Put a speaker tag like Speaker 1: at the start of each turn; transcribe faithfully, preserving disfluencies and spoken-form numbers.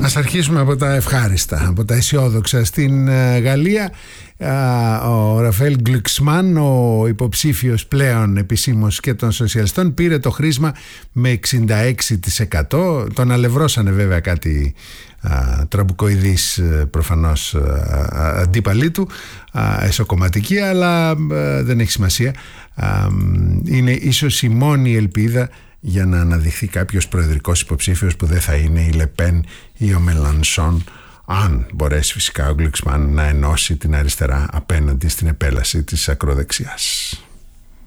Speaker 1: Ας αρχίσουμε από τα ευχάριστα, από τα αισιόδοξα. Στην Γαλλία ο Ραφαέλ Γκλουξμάν, ο υποψήφιος πλέον επισήμως και των σοσιαλιστών, πήρε το χρήσμα με εξήντα έξι τοις εκατό. Τον αλευρώσανε βέβαια κάτι α, τραμπουκοειδείς προφανώς α, αντίπαλοι του, α, εσωκομματικοί, αλλά α, δεν έχει σημασία. Α, είναι ίσως η μόνη ελπίδα για να αναδειχθεί κάποιος προεδρικός υποψήφιος που δεν θα είναι η Λεπέν ή ο Μελανσόν, αν μπορέσει φυσικά ο Γκλουξμάν να ενώσει την αριστερά απέναντι στην επέλαση της ακροδεξιάς.